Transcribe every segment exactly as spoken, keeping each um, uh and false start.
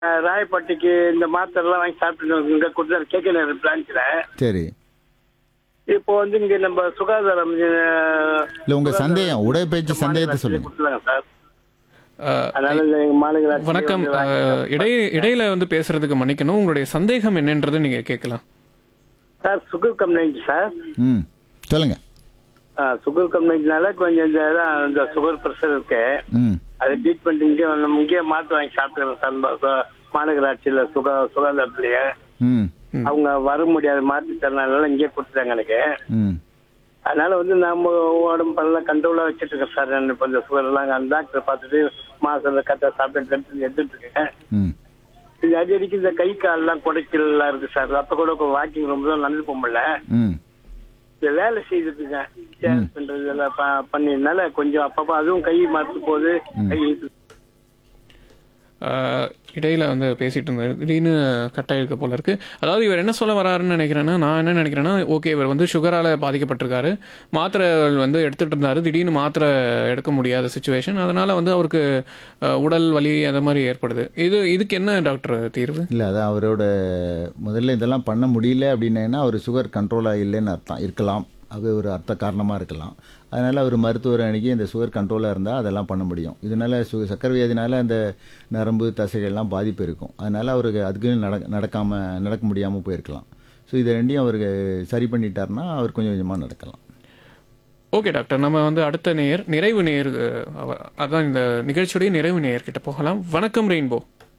அஹ், ராயப்பட்டிக்கு இந்த மாத்திரைலாம் வாங்கி சாப்பிட்டு இங்க கொடுத்தாரு கேகே நகர் பிரான்ச்சில். சரி. இப்போ வந்து இங்க நம்ம சுகாதாரம் அஹ், இல்லை உங்கள் சுகாதார சந்தேகம் உடற்பயிற்சி சந்தேகத்தை மாநகராட்சியில சொல்லுங்கள். கொடுத்துருக்காங்க சார். அஹ், அதனால இந்த எங்க மாநகராட்சி வணக்கம். வந்து வாங்கி அஹ், இடை சாப்பிட்டு- இடையில வந்து பேசுறதுக்கு மன்னிக்கணும். உங்களுடைய சந்தேகம் என்னன்றது நீங்க கேட்கலாம். Sir sugar complaint sir. ம் சொல்லுங்கள். சுகர் கம்ப்ளைண்ட்னால கொஞ்சம் இந்த இதான் இந்த சுகர் ப்ரெஷர் இருக்கு. ம் அது ட்ரீட்மெண்ட் இங்கே நம்ம இங்கேயே மாற்று வாங்கி சாப்பிட்டுக்கிறோம் சார். ம- சு- மாநகராட்சியில் சுகா சுகாதாரத்துலேயே ம் அவங்க வர முடியாத மாற்றுத்திறனால இங்கேயே கொடுத்துட்டாங்க எனக்கு. ம் அதனால வந்து நம்ம உடம்பெல்லாம் கண்ட்ரோலாக வச்சுட்டு இருக்கேன் சார். நான் இப்போ இந்த சுகர் எல்லாம் அந்த டாக்டரை பார்த்துட்டு மாசம் கரெக்டாக சாப்பிட்டு எடுத்து எடுத்துட்டு இருக்கேன். ம் இது அடிக்கடிக்கு இந்த கை கால்லாம் குடைச்சலாம் இருக்கு சார். அப்போ கூட வாக்கிங் ரொம்ப தான் நடந்து போக முடியல. ம் இந்த வேலை செய்துட்டு இருக்கேன். சேர் பண்றது இதெல்லாம் ப- பண்ணினால கொஞ்சம் அப்பப்போ அதுவும் கை மறுத்து போகுது. கை இழுத்து- அஹ், இடையில வந்து பேசிட்டு இருந்தாரு, திடீர்னு கட் ஆயிருக்க போல இருக்கு. அதாவது இவர் என்ன சொல்ல வராருன்னு நினைக்கிறேன்னா, நான் என்ன நினைக்கிறேன்னா, ஓகே இவர் வந்து சுகரால பாதிக்கப்பட்டிருக்காரு, மாத்திரைகள் வந்து எடுத்துட்டு இருந்தாரு, திடீர்னு மாத்திரை எடுக்க முடியாத சுச்சுவேஷன், அதனால வந்து அவருக்கு அஹ், உடல் வலி அந்த மாதிரி ஏற்படுது. இது இதுக்கு என்ன டாக்டர் தீர்வு? இல்லை அதான் அவரோட முதல்ல இதெல்லாம் பண்ண முடியல அப்படின்னா அவர் சுகர் கண்ட்ரோலாக இல்லைன்னு அர்த்தம் இருக்கலாம். அது ஒரு அர்த்த காரணமாக இருக்கலாம். அதனால் அவர் மருத்துவர் அணுகி இந்த சுகர் கண்ட்ரோலாக இருந்தால் அதெல்லாம் பண்ண முடியும். இதனால் சு சக்கரை வியாதினால அந்த நரம்பு தசைகள்லாம் பாதிப்பு இருக்கும். அதனால் அவருக்கு அதுக்கு நட நடக்காமல் நடக்க முடியாமல் போயிருக்கலாம். ஸோ இதை ரெண்டையும் அவருக்கு சரி பண்ணிட்டாருன்னா அவர் கொஞ்சம் கொஞ்சமாக நடக்கலாம். ஓகே டாக்டர், நம்ம வந்து அடுத்த நேயர், நிறைவு நேயர், அஹ், அவ- அதான் இந்த நிகழ்ச்சியுடைய நிறைவு நேயர் கிட்ட போகலாம். வணக்கம் ரெயின்போ.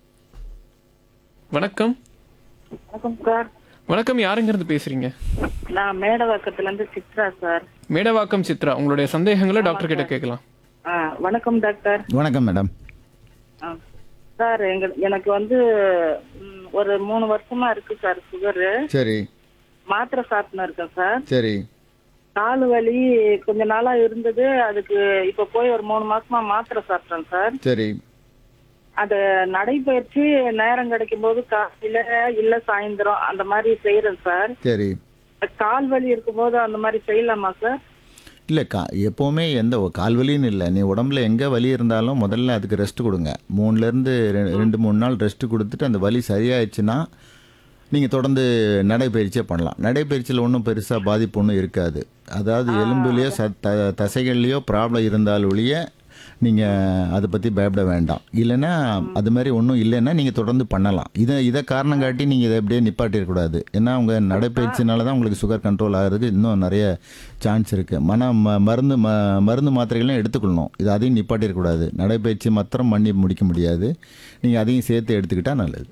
வணக்கம். வணக்கம் சார். வணக்கம், யாருங்கிறது பேசுறீங்க? நான் மேடவாக்கத்துல இருந்து சித்ரா சார். மேடவாக்கம் சித்ரா, உங்களுடைய சந்தேகங்களை டாக்டர் கிட்ட கேட்கலாம். ஆ, வணக்கம் டாக்டர். வணக்கம் மேடம். ஆ, சார் எங்க எனக்கு வந்து ம், ஒரு மூணு வருஷமா இருக்கு சார் சுகரு. சரி மாத்திரை சாப்பிட்டு இருக்கேன் சார். சரி காலு வலி கொஞ்ச நாளா இருந்தது. அதுக்கு இப்ப போய் ஒரு மூணு மாசமா மாத்திரை சாப்பிட்டேன் சார். சரி அது நடைபயிற்சி நேரம் கிடைக்கும் போது காலையில இல்ல சாயந்தரம் அந்த மாதிரி செய்யறேன் சார். சரி கால் வலி இருக்கும்போது அந்த மாதிரி செய்யலாமா சார்? இல்லை கா எப்போவுமே எந்த ஒ- கால் வலின்னு இல்லை, நீ உடம்புல எங்கே வலி இருந்தாலும் முதல்ல அதுக்கு ரெஸ்ட் கொடுங்க. மூணுலேருந்து ரெண்டு மூணு நாள் ரெஸ்ட் கொடுத்துட்டு அந்த வலி சரியாயிடுச்சுன்னா நீங்கள் தொடர்ந்து நடைப்பயிற்சியே பண்ணலாம். நடைப்பயிற்சியில் ஒன்றும் பெருசாக பாதிப்பு ஒன்றும் இருக்காது. அதாவது எலும்புலேயோ ச த தசைகள்லேயோ ப்ராப்ளம் இருந்தால் ஒழிய நீங்கள் அதை பற்றி பயப்பட வேண்டாம். இல்லைன்னா அது மாதிரி ஒன்றும் இல்லைன்னா நீங்கள் தொடர்ந்து பண்ணலாம். இதை இதை காரணம் காட்டி நீங்கள் இதை எப்படியே நிப்பாட்டிடக்கூடாது. ஏன்னா உங்கள் நடைப்பயிற்சினால தான் உங்களுக்கு சுகர் கண்ட்ரோல் ஆகிறதுக்கு இன்னும் நிறைய சான்ஸ் இருக்குது. மன ம மருந்து ம மருந்து மாத்திரைகளும் எடுத்துக்கொள்ளணும். இது அதையும் நிப்பாட்டிடக்கூடாது. நடைப்பயிற்சி மாத்திரம் பண்ணி முடிக்க முடியாது. நீங்கள் அதையும் சேர்த்து எடுத்துக்கிட்டால் நல்லது.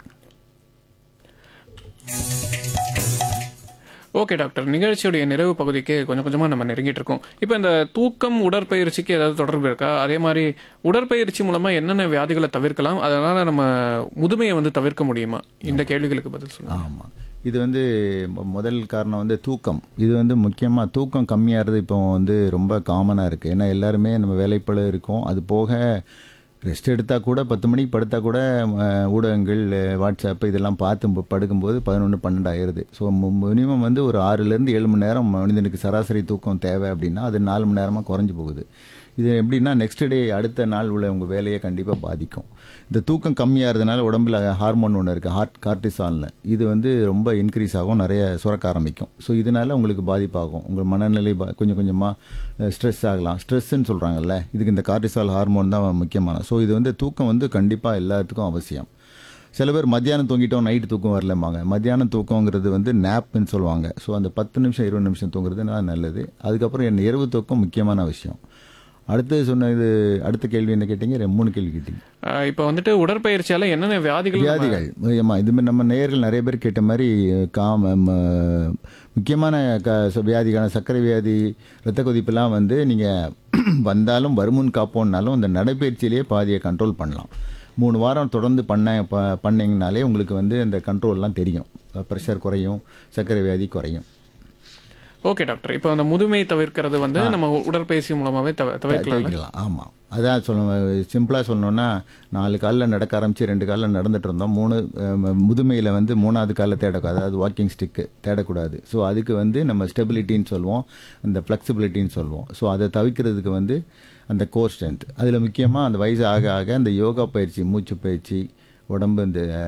ஓகே டாக்டர், நிகழ்ச்சியுடைய நிறைவு பகுதிக்கு கொஞ்சம் கொஞ்சமாக நம்ம நெருங்கிட்டு இருக்கோம். இப்போ இந்த தூக்கம் உடற்பயிற்சிக்கு ஏதாவது தொடர்பு இருக்கா? அதே மாதிரி உடற்பயிற்சி மூலமாக என்னென்ன வியாதிகளை தவிர்க்கலாம், அதனால் நம்ம முதுமையை வந்து தவிர்க்க முடியுமா? இந்த கேள்விகளுக்கு பதில் சொல்லுங்கள். ஆமாம், இது வந்து மொ- முதல் காரணம் வந்து தூக்கம். இது வந்து முக்கியமாக தூக்கம் கம்மியாகிறது இப்போ வந்து ரொம்ப காமனாக இருக்குது. ஏன்னா எல்லாருமே நம்ம வேலைப்பளு இருக்கோம். அது போக ரெஸ்ட் எடுத்தால் கூட பத்து மணிக்கு படுத்தால் கூட அஹ், ஊடகங்கள் வாட்ஸ்அப்பு இதெல்லாம் பார்த்து ப- படுக்கும்போது பதினொன்று பன்னெண்டு ஆயிடுது. ஸோ மினிமம் வந்து ஒரு ஆறுலேருந்து ஏழு மணி நேரம் மனிதனுக்கு சராசரி தூக்கம் தேவை அப்படின்னா அது நாலு மணி நேரமாக குறைஞ்சி போகுது. இது எப்படின்னா நெக்ஸ்ட் டே அடுத்த நாள் உள்ள உங்கள் வேலையை கண்டிப்பாக பாதிக்கும். இந்த தூக்கம் கம்மியாகிறதுனால உடம்புல ஹார்மோன் ஒன்று இருக்குது, ஹார்ட் கார்டிசால்னு. இது வந்து ரொம்ப இன்க்ரீஸ் ஆகும், நிறைய சுரக்க ஆரம்பிக்கும். ஸோ இதனால் உங்களுக்கு பாதிப்பாகும். உங்கள் மனநிலை பா- கொஞ்சம் கொஞ்சமாக ஸ்ட்ரெஸ் ஆகலாம். ஸ்ட்ரெஸ்ஸுன்னு சொல்கிறாங்கல்ல, இதுக்கு இந்த கார்டிசால் ஹார்மோன் தான் முக்கியமான. ஸோ இது வந்து தூக்கம் வந்து கண்டிப்பாக எல்லாத்துக்கும் அவசியம். சில பேர் மத்தியானம் தூங்கிட்டோம் நைட்டு தூக்கம் வரலம்பாங்க. மத்தியானம் தூக்கங்கிறது வந்து நேப்னு சொல்லுவாங்க. ஸோ அந்த பத்து நிமிஷம் இருபது நிமிஷம் தூங்குறது நான் நல்லது. அதுக்கப்புறம் என் இரவு தூக்கம் முக்கியமான விஷயம். அடுத்து சொன்ன இது அடுத்த கேள்வி என்ன கேட்டீங்க? ரெ- மூணு கேள்வி கேட்டீங்க. அஹ், இப்போ வந்துட்டு உடற்பயிற்சியால் என்னென்ன வியாதிகள் நம்ம- வியாதிகள் ஆமா, இதுமாதிரி நம்ம நேயர்கள் நிறைய பேர் கேட்ட மாதிரி காம ம- முக்கியமான க ச- வியாதிக்கான சர்க்கரை வியாதி, இரத்த கொதிப்புலாம் வந்து நீங்கள் வந்தாலும் வருமுன் காப்போம்னாலும் இந்த நடைப்பயிற்சியிலேயே பாதியை கண்ட்ரோல் பண்ணலாம். மூணு வாரம் தொடர்ந்து பண்ண ப பண்ணிங்கனாலே உங்களுக்கு வந்து இந்த கண்ட்ரோல்லாம் தெரியும். ப்ரெஷர் குறையும், சர்க்கரை வியாதி குறையும். ஓகே டாக்டர், இப்போ அந்த முதுமை தவிர்க்கிறது வந்து நம்ம உடற்பயிற்சி மூலமாகவே தவ தவிர்க்கலாம். தவிர்க்கலாம். ஆமாம், அதான் சொல்ல சிம்பிளாக சொல்லணும்னா நாலு காலில் நடக்க ஆரம்பித்து ரெண்டு காலில் நடந்துட்டு இருந்தோம். மூணு முதுமையில் வந்து மூணாவது காலில் தேடக்கூடாது, அதாவது வாக்கிங் ஸ்டிக்கு தேடக்கூடாது. ஸோ அதுக்கு வந்து நம்ம ஸ்டெபிலிட்டின்னு சொல்லுவோம், அந்த ஃப்ளெக்சிபிலிட்டின்னு சொல்லுவோம். ஸோ அதை தவிர்க்கிறதுக்கு வந்து அந்த கோர் ஸ்ட்ரென்த். அதில் முக்கியமாக அந்த வயசு ஆக ஆக அந்த யோகா பயிற்சி, மூச்சு பயிற்சி, உடம்பு இந்த